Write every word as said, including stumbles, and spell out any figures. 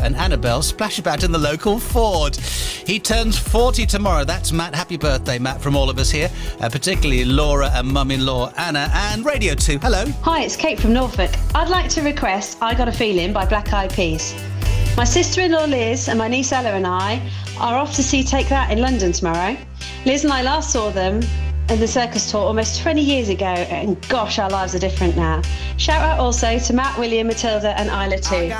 and Annabelle splash about in the local Ford. He turns forty tomorrow. That's Matt. Happy birthday, Matt, from all of us here, uh, particularly Laura and mum-in-law Anna, and Radio two. Hello. Hi, it's Kate from Norfolk. I'd like to request I Got a Feeling by Black Eyed Peas. My sister-in-law Liz and my niece Ella and I are off to see Take That in London tomorrow. Liz and I last saw them in the circus tour almost twenty years ago, and gosh, our lives are different now. Shout out also to Matt, William, Matilda and Isla too.